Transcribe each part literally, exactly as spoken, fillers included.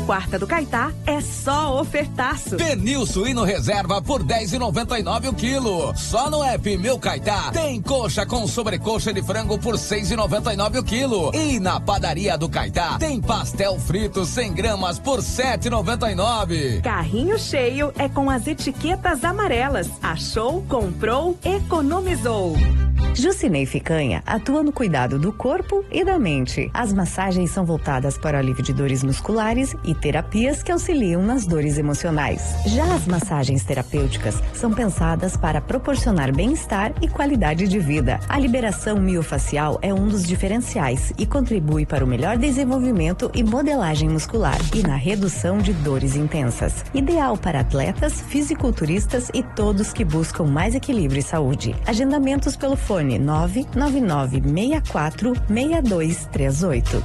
quarta do Caetá é só ofertaço. Pernil suíno reserva por dez e noventa e nove o quilo. Só no app Meu Caetá tem coxa com sobrecoxa de frango por seis e noventa e nove o quilo. E na padaria do Caetá tem pastel frito cem gramas por sete e noventa e nove. Carrinho cheio é com as etiquetas amarelas. Achou, comprou, economizou. Jucinei Ficanha atua no cuidado do corpo e da mente. As massagens são voltadas para o alívio de dores musculares e terapias que auxiliam nas dores emocionais. Já as massagens terapêuticas são pensadas para proporcionar bem-estar e qualidade de vida. A liberação miofacial é um dos diferenciais e contribui para o melhor desenvolvimento e modelagem muscular e na redução de dores intensas. Ideal para atletas, fisiculturistas e todos que buscam mais equilíbrio e saúde. Agendamentos pelo fone nove nove nove seis quatro seis dois três oito.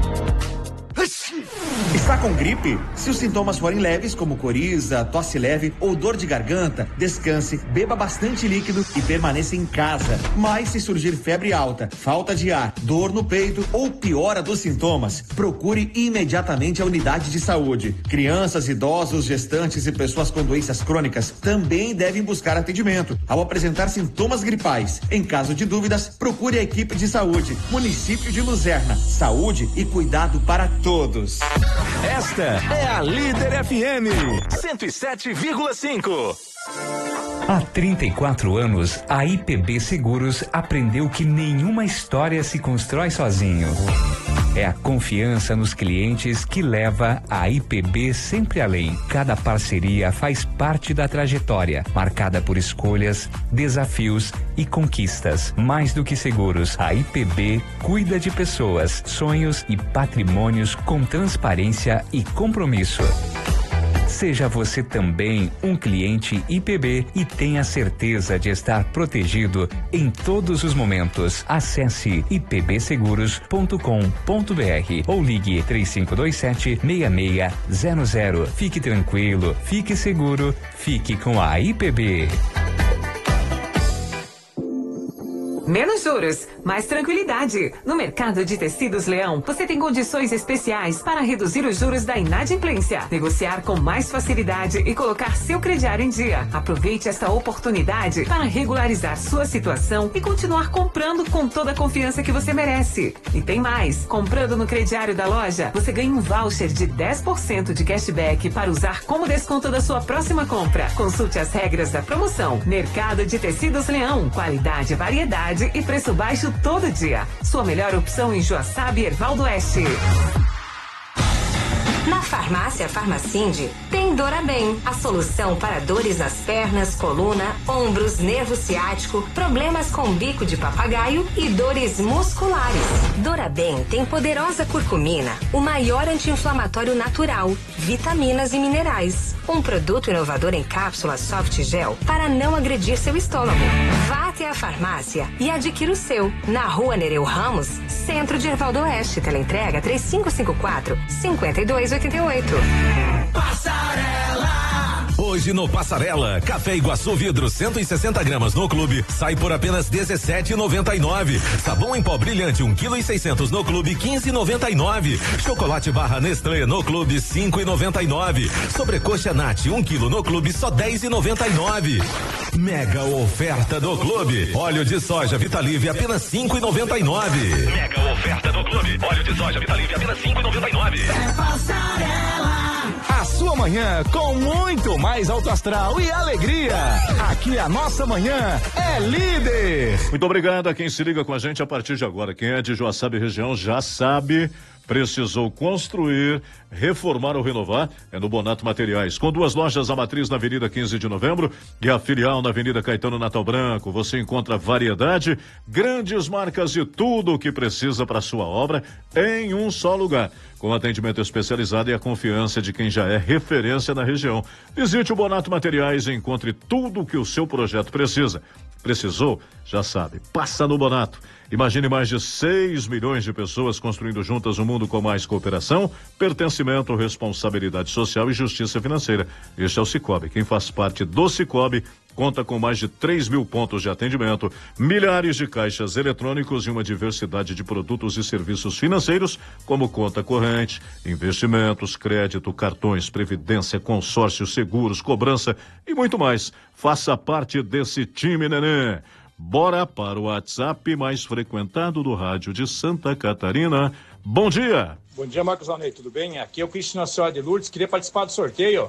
Está com gripe? Se os sintomas forem leves, como coriza, tosse leve ou dor de garganta, descanse, beba bastante líquido e permaneça em casa. Mas se surgir febre alta, falta de ar, dor no peito ou piora dos sintomas, procure imediatamente a unidade de saúde. Crianças, idosos, gestantes e pessoas com doenças crônicas também devem buscar atendimento ao apresentar sintomas gripais. Em caso de dúvidas, procure a equipe de saúde. Município de Luzerna. Saúde e cuidado para todos. Esta é a Líder F M cento e sete vírgula cinco. Há trinta e quatro anos, a I P B Seguros aprendeu que nenhuma história se constrói sozinho. É a confiança nos clientes que leva a I P B sempre além. Cada parceria faz parte da trajetória, marcada por escolhas, desafios e conquistas. Mais do que seguros, a I P B cuida de pessoas, sonhos e patrimônios com transparência e compromisso. Seja você também um cliente I P B e tenha certeza de estar protegido em todos os momentos. Acesse i p b seguros ponto com ponto b r ou ligue três cinco dois sete, seis seis zero zero. Fique tranquilo, fique seguro, fique com a I P B. Menos juros, mais tranquilidade. No mercado de tecidos Leão, você tem condições especiais para reduzir os juros da inadimplência, negociar com mais facilidade e colocar seu crediário em dia. Aproveite esta oportunidade para regularizar sua situação e continuar comprando com toda a confiança que você merece. E tem mais, comprando no crediário da loja, você ganha um voucher de dez por cento de cashback para usar como desconto da sua próxima compra. Consulte as regras da promoção. Mercado de tecidos Leão, qualidade, variedade e preço baixo todo dia. Sua melhor opção em Joaçaba e Ervaldo Oeste. Na farmácia Farmacinde tem Dorabem, a solução para dores nas pernas, coluna, ombros, nervo ciático, problemas com bico de papagaio e dores musculares. Dorabem tem poderosa curcumina, o maior anti-inflamatório natural, vitaminas e minerais. Um produto inovador em cápsula soft gel para não agredir seu estômago. Vá até a farmácia e adquira o seu. Na rua Nereu Ramos, centro de Ervaldo Oeste. Teleentrega três cinco cinco quatro, cinco dois oito oito. Passarela! Hoje no Passarela, café Iguaçu vidro cento e sessenta gramas no clube, sai por apenas dezessete e noventa e nove. Sabão em pó brilhante um quilo e seiscentos no clube, quinze e noventa e nove. Chocolate barra Nestlé no clube, cinco e noventa e nove. Sobrecoxa Nat um quilo no clube, só dez e noventa e nove. Mega oferta do clube. Óleo de soja Vitalive apenas cinco e noventa e nove. Mega oferta do clube. Óleo de soja Vitalive apenas cinco e noventa e nove. É Passarela. A sua manhã com muito mais alto astral e alegria. Aqui a nossa manhã é líder. Muito obrigado a quem se liga com a gente a partir de agora. Quem é de Joaçaba e região já sabe. Precisou construir, reformar ou renovar? É no Bonato Materiais. Com duas lojas, a matriz na Avenida quinze de Novembro e a filial na Avenida Caetano Natal Branco. Você encontra variedade, grandes marcas e tudo o que precisa para sua obra em um só lugar. Com atendimento especializado e a confiança de quem já é referência na região. Visite o Bonato Materiais e encontre tudo o que o seu projeto precisa. Precisou? Já sabe. Passa no Bonato. Imagine mais de seis milhões de pessoas construindo juntas um mundo com mais cooperação, pertencimento, responsabilidade social e justiça financeira. Este é o Cicobi. Quem faz parte do Cicobi conta com mais de três mil pontos de atendimento, milhares de caixas eletrônicos e uma diversidade de produtos e serviços financeiros, como conta corrente, investimentos, crédito, cartões, previdência, consórcio, seguros, cobrança e muito mais. Faça parte desse time, neném. Bora para o WhatsApp mais frequentado do rádio de Santa Catarina. Bom dia. Bom dia, Marcos Alnei, tudo bem? Aqui é o Cristo Nossa Senhora de Lourdes, queria participar do sorteio.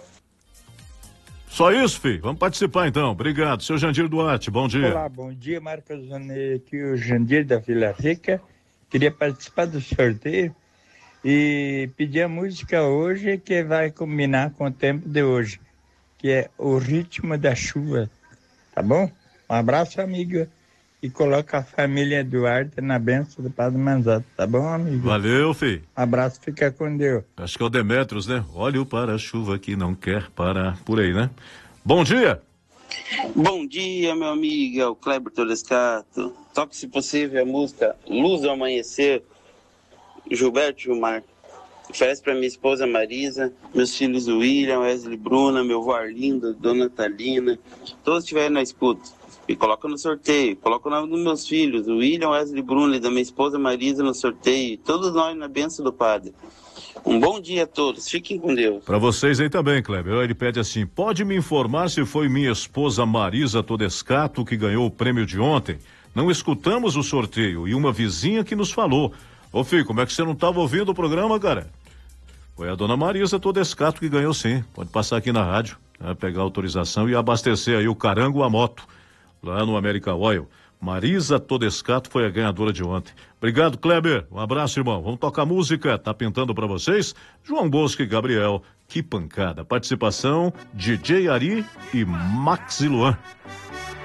Só isso, filho. Vamos participar então. Obrigado. Seu Jandir Duarte, bom dia. Olá, bom dia, Marcos Alnei. Aqui é o Jandir da Vila Rica. Queria participar do sorteio e pedir a música hoje que vai combinar com o tempo de hoje, que é O Ritmo da Chuva. Tá bom? Um abraço, amigo. E coloca a família Duarte na bênção do Padre Manzato, tá bom, amigo? Valeu, filho. Um abraço, fica com Deus. Acho que é o Demetrios, né? Olha o para-chuva que não quer parar. Por aí, né? Bom dia. Bom dia, meu amigo, é o Kleber Todescato. Toque, se possível, a música Luz do Amanhecer, Gilberto Gilmar. Oferece para minha esposa Marisa, meus filhos William, Wesley Bruna, meu avô Arlindo, Dona Talina, todos estiverem na escuta. Me coloca no sorteio, coloca o nome dos meus filhos, o William, Wesley Bruna e da minha esposa Marisa no sorteio, todos nós na bênção do Padre. Um bom dia a todos, fiquem com Deus. Para vocês aí também, Kleber. Ele pede assim: pode me informar se foi minha esposa Marisa Todescato que ganhou o prêmio de ontem? Não escutamos o sorteio e uma vizinha que nos falou. Ô filho, como é que você não estava ouvindo o programa, cara? Foi a dona Marisa Todescato que ganhou, sim. Pode passar aqui na rádio, né, pegar autorização e abastecer aí o carango a moto, lá no American Oil. Marisa Todescato foi a ganhadora de ontem. Obrigado, Kleber. Um abraço, irmão. Vamos tocar música. Tá pintando para vocês? João Bosco e Gabriel. Que pancada. Participação, D J Ari e Maxi Luan.